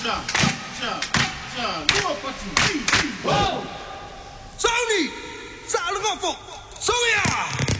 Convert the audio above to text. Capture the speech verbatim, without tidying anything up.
Ja, ja, ja, nur Partie. Wow! Sony! Zalig af op! Zo ja!